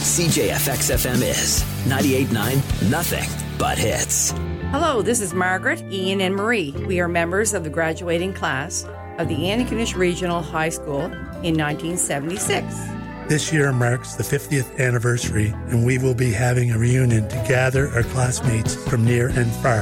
CJFX-FM is 98.9, nothing but hits. Hello, this is Margaret, Ian, and Marie. We are members of the graduating class of the Antigonish Regional High School in 1976. This year marks the 50th anniversary, and we will be having a reunion to gather our classmates from near and far.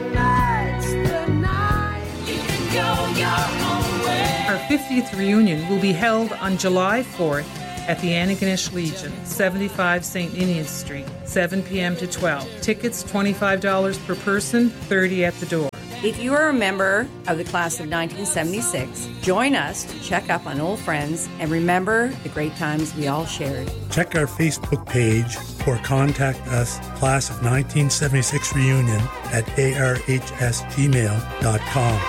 Our 50th reunion will be held on July 4th at the Antigonish Legion, 75 St. Ninian Street, 7 p.m. to 12. Tickets $25 per person, $30 at the door. If you are a member of the class of 1976, join us to check up on old friends and remember the great times we all shared. Check our Facebook page or contact us, Class of 1976 Reunion at arhsgmail.com.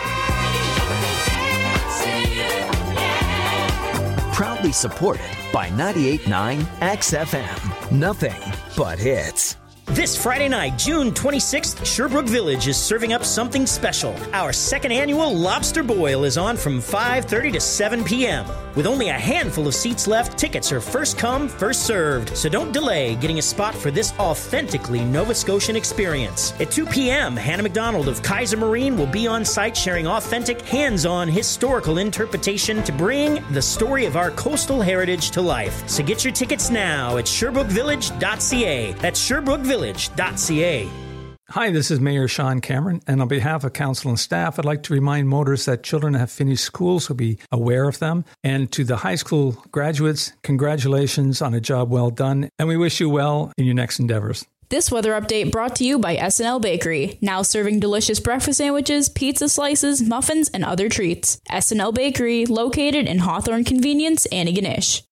Proudly supported by 98.9 XFM. Nothing but hits. This Friday night, June 26th, Sherbrooke Village is serving up something special. Our second annual Lobster Boil is on from 5:30 to 7 p.m. With only a handful of seats left, tickets are first come, first served. So don't delay getting a spot for this authentically Nova Scotian experience. At 2 p.m., Hannah McDonald of Kaiser Marine will be on site sharing authentic, hands-on historical interpretation to bring the story of our coastal heritage to life. So get your tickets now at sherbrookeVillage.ca. That's sherbrookeVillage.ca. Hi, this is Mayor Sean Cameron, and on behalf of council and staff, I'd like to remind motorists that children have finished school, so be aware of them. And to the high school graduates, congratulations on a job well done, and we wish you well in your next endeavors. This weather update brought to you by S&L Bakery, now serving delicious breakfast sandwiches, pizza slices, muffins, and other treats. S&L Bakery, located in Hawthorne Convenience, Antigonish.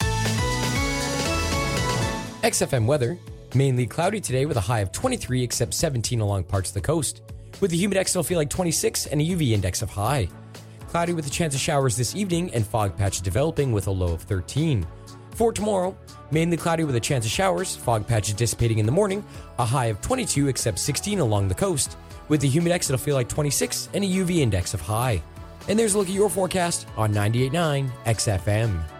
XFM weather. Mainly cloudy today with a high of 23 except 17 along parts of the coast. With a humid X, it'll feel like 26 and a UV index of high. Cloudy with a chance of showers this evening and fog patches developing with a low of 13. For tomorrow, mainly cloudy with a chance of showers, fog patches dissipating in the morning, a high of 22 except 16 along the coast. With the humid X, it'll feel like 26 and a UV index of high. And there's a look at your forecast on 98.9 XFM.